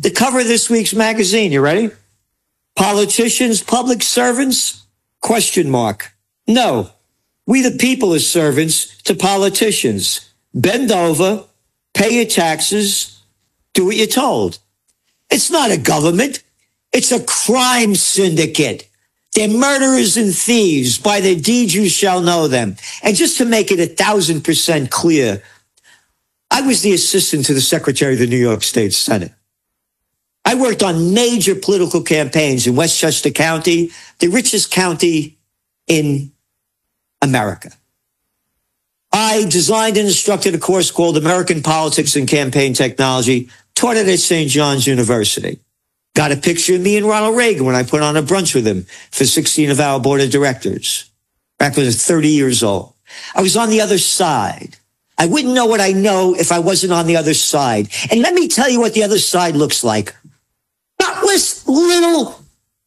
the cover of this week's magazine. You ready? Politicians, public servants? Question mark. No. We the people are servants to politicians. Bend over, pay your taxes, do what you're told. It's not a government. It's a crime syndicate. They're murderers and thieves. By their deeds you shall know them. And just to make it 1,000% clear, I was the assistant to the Secretary of the New York State Senate. I worked on major political campaigns in Westchester County, the richest county in America. I designed and instructed a course called American Politics and Campaign Technology, taught it at St. John's University. Got a picture of me and Ronald Reagan when I put on a brunch with him for 16 of our board of directors. Back when I was 30 years old. I was on the other side. I wouldn't know what I know if I wasn't on the other side. And let me tell you what the other side looks like. Gutless little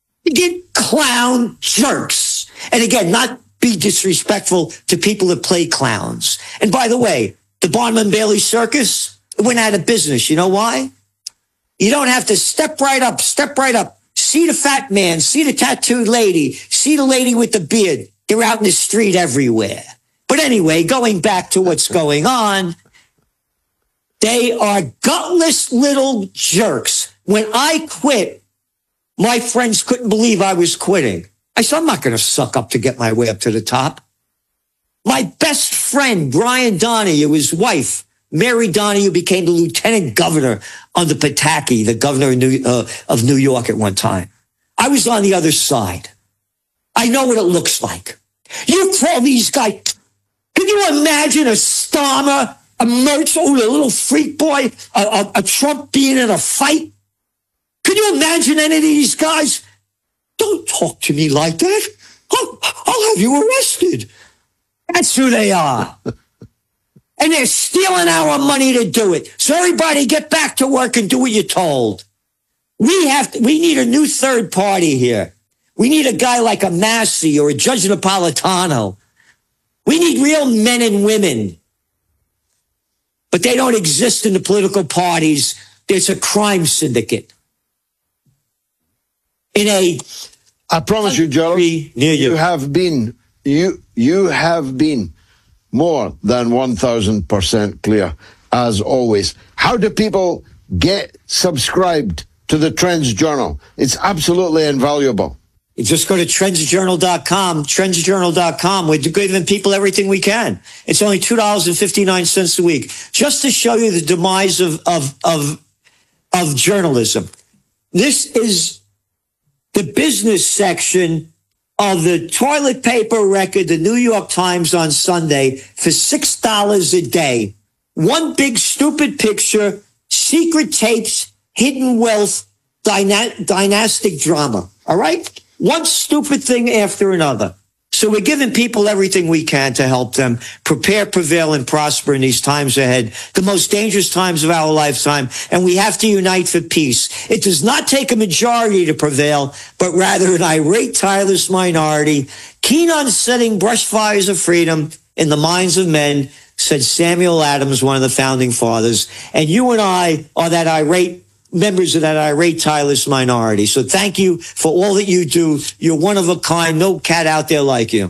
clown jerks. And again, not be disrespectful to people that play clowns. And by the way, the Barnum and Bailey Circus went out of business. You know why? You don't have to step right up, see the fat man, see the tattooed lady, see the lady with the beard. They're out in the street everywhere. But anyway, going back to what's going on, they are gutless little jerks. When I quit, my friends couldn't believe I was quitting. I said, I'm not going to suck up to get my way up to the top. My best friend, Brian Donahue, his wife, Mary Donahue, became the lieutenant governor under Pataki, the governor of New York at one time. I was on the other side. I know what it looks like. You call these guys. Can you imagine a Starmer, a Mertz, a little freak boy, a Trump being in a fight? Can you imagine any of these guys? Don't talk to me like that. I'll have you arrested. That's who they are. And they're stealing our money to do it. So everybody get back to work and do what you're told. We need a new third party here. We need a guy like a Massey or a Judge Napolitano. We need real men and women. But they don't exist in the political parties. There's a crime syndicate. I promise you, Gerald, you have been more than 1,000% clear, as always. How do people get subscribed to the Trends Journal? It's absolutely invaluable. You just go to trendsjournal.com, trendsjournal.com. We're giving people everything we can. It's only $2.59 a week, just to show you the demise of journalism. This is the business section of the toilet paper record, the New York Times on Sunday, for $6 a day. One big stupid picture, secret tapes, hidden wealth, dynastic drama. All right? One stupid thing after another. So we're giving people everything we can to help them prepare, prevail, and prosper in these times ahead, the most dangerous times of our lifetime. And we have to unite for peace. It does not take a majority to prevail, but rather an irate, tireless minority, keen on setting brush fires of freedom in the minds of men, said Samuel Adams, one of the founding fathers. And you and I are that irate members of that irate, tireless minority. So thank you for all that you do. You're one of a kind. No cat out there like you.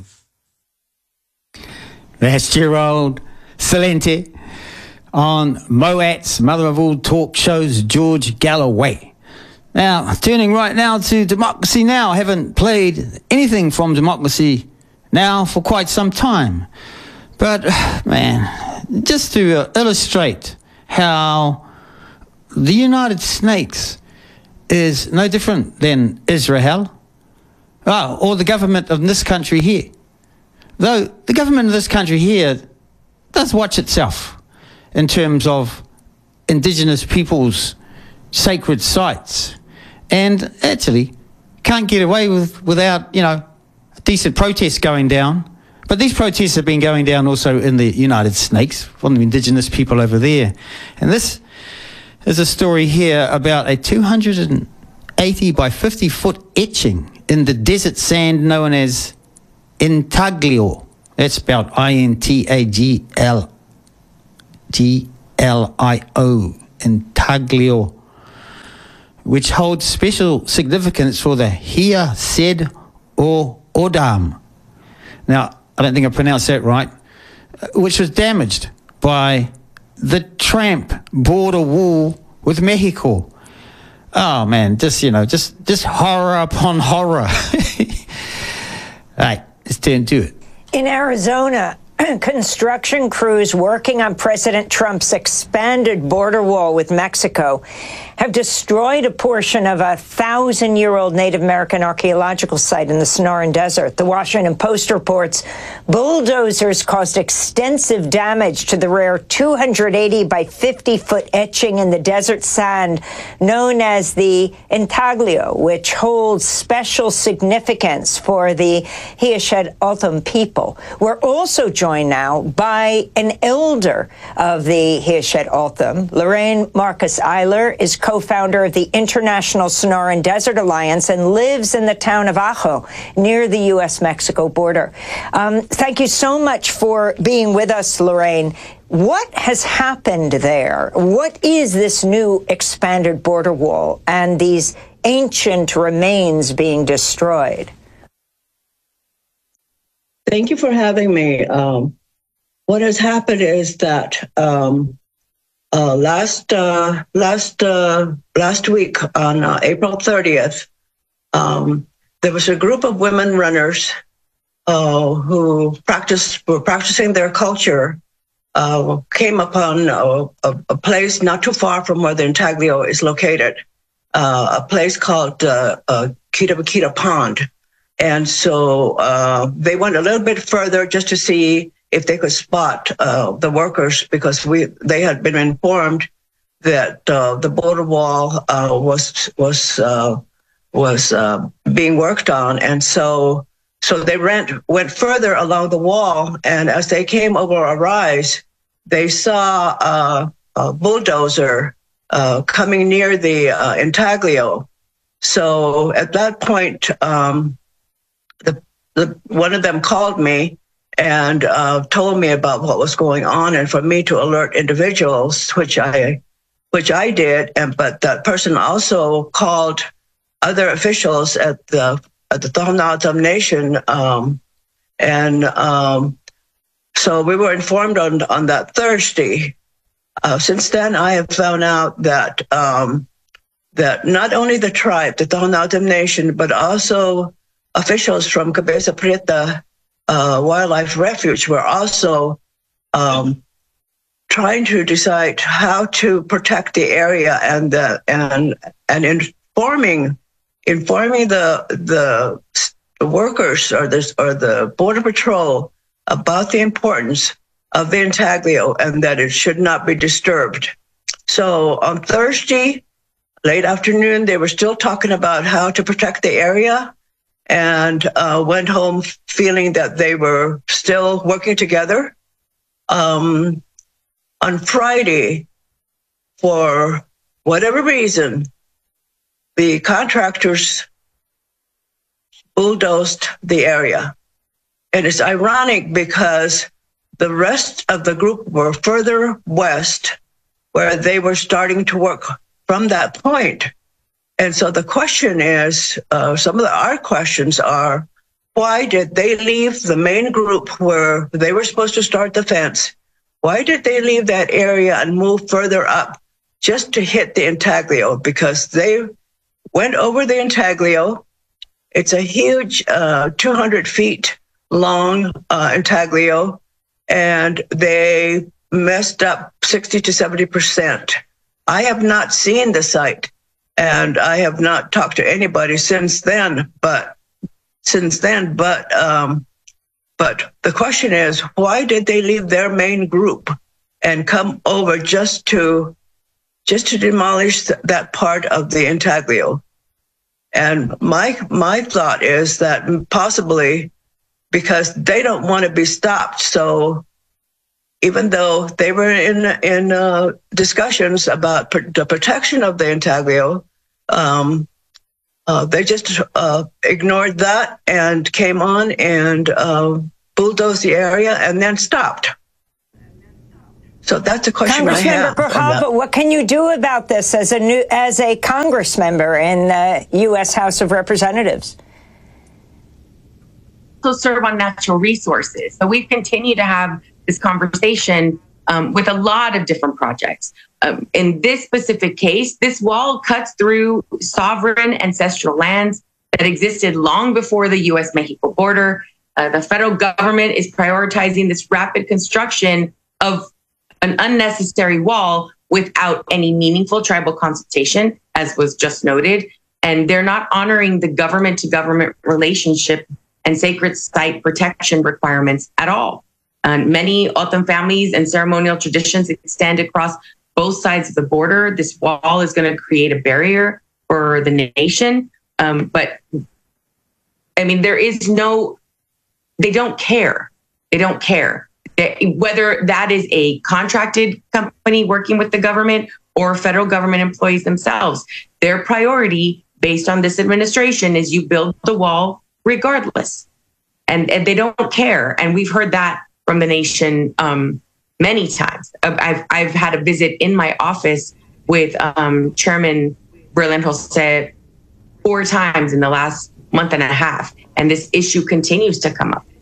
That's Gerald Celente on Moat's mother of all talk shows, George Galloway. Now, turning right now to Democracy Now! I haven't played anything from Democracy Now! For quite some time. But, man, just to illustrate how the United States is no different than Israel, or the government of this country here. Though the government of this country here does watch itself in terms of indigenous people's sacred sites, and actually can't get away without, a decent protest going down. But these protests have been going down also in the United States from the indigenous people over there. And this is a story here about a 280 by 50 foot etching in the desert sand known as Intaglio. That's spelled Intaglio. Intaglio. which holds special significance for the Hia Sed or Odam. Now, I don't think I pronounced that right, which was damaged by the Trump border wall with Mexico. Oh man, just horror upon horror. All right, let's turn to it. In Arizona, construction crews working on President Trump's expanded border wall with Mexico have destroyed a portion of a 1,000-year-old Native American archaeological site in the Sonoran Desert. The Washington Post reports bulldozers caused extensive damage to the rare 280 by 50-foot etching in the desert sand known as the intaglio, which holds special significance for the Hiyashet Otham people. We're also joined now by an elder of the Hiyashet Otham. Lorraine Marcus Eiler is co-founder of the International Sonoran Desert Alliance and lives in the town of Ajo near the U.S.-Mexico border. Thank you so much for being with us, Lorraine. What has happened there? What is this new expanded border wall and these ancient remains being destroyed? Thank you for having me. What has happened is that last week on April 30th, there was a group of women runners who were practicing their culture, came upon a place not too far from where the intaglio is located, a place called Kita Pond. And so they went a little bit further just to see if they could spot the workers, because they had been informed that the border wall was being worked on, and so they went further along the wall. And as they came over a rise, they saw a bulldozer coming near the intaglio. So at that point, one of them called me and told me about what was going on, and for me to alert individuals, which I did. But that person also called other officials at the Tohono O'odham Nation, so we were informed on that Thursday. Since then, I have found out that that not only the tribe, the Tohono O'odham Nation, but also officials from Cabeza Prieta Wildlife Refuge were also trying to decide how to protect the area, and informing the workers or the Border Patrol about the importance of the intaglio and that it should not be disturbed. So on Thursday, late afternoon, they were still talking about how to protect the area, and went home feeling that they were still working together. On Friday, for whatever reason, the contractors bulldozed the area. And it's ironic because the rest of the group were further west, where they were starting to work from that point. And so the question is, some of our questions are, why did they leave the main group where they were supposed to start the fence? Why did they leave that area and move further up just to hit the intaglio? Because they went over the intaglio. It's a huge 200 feet long intaglio, and they messed up 60 to 70%. I have not seen the site, and I have not talked to anybody since then. But the question is, why did they leave their main group and come over just to demolish that part of the intaglio? And my thought is that possibly because they don't want to be stopped. So even though they were in discussions about the protection of the intaglio, they just ignored that and came on and bulldozed the area and then stopped. So that's a question I have. Congressmember Grijalva, what can you do about this as a Congress member in the U.S. House of Representatives? Serve on natural resources. So we've continued to have this conversation with a lot of different projects. In this specific case, this wall cuts through sovereign ancestral lands that existed long before the U.S.-Mexico border. The federal government is prioritizing this rapid construction of an unnecessary wall without any meaningful tribal consultation, as was just noted. And they're not honoring the government-to-government relationship and sacred site protection requirements at all. Many O'odham families and ceremonial traditions extend across both sides of the border. This wall is going to create a barrier for the nation. But I mean, they don't care. They don't care. Whether that is a contracted company working with the government or federal government employees themselves, their priority based on this administration is you build the wall regardless. And they don't care. And we've heard that from the nation many times. I've had a visit in my office with Chairman Berlin-Jose 4 times in the last month and a half. And this issue continues to come up.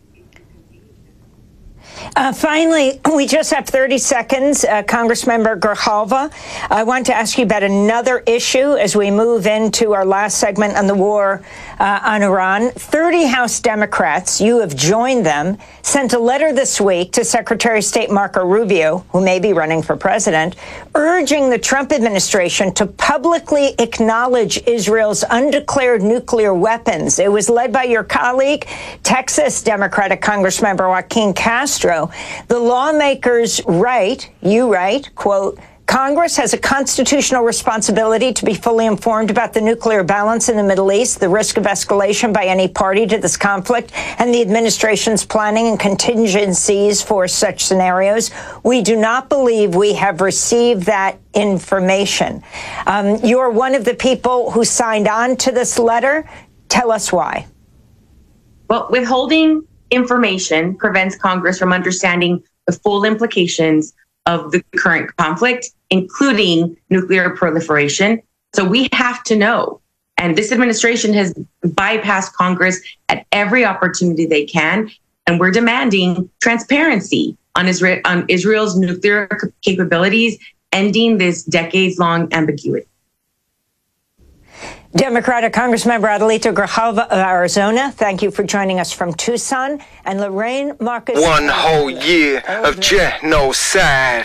Finally, we just have 30 seconds. Congressmember Grijalva, I want to ask you about another issue as we move into our last segment on the war on Iran. 30 House Democrats, you have joined them, sent a letter this week to Secretary of State Marco Rubio, who may be running for president, urging the Trump administration to publicly acknowledge Israel's undeclared nuclear weapons. It was led by your colleague, Texas Democratic Congressmember Joaquin Castro. The lawmakers write, quote, Congress has a constitutional responsibility to be fully informed about the nuclear balance in the Middle East, the risk of escalation by any party to this conflict, and the administration's planning and contingencies for such scenarios. We do not believe we have received that information. You're one of the people who signed on to this letter. Tell us why. Well, withholding information prevents Congress from understanding the full implications of the current conflict, including nuclear proliferation. So we have to know. And this administration has bypassed Congress at every opportunity they can. And we're demanding transparency on Israel's nuclear capabilities, ending this decades-long ambiguity. Democratic Congressmember Adelito Grijalva of Arizona, thank you for joining us from Tucson. And Lorraine Marcus. 1 whole year of genocide.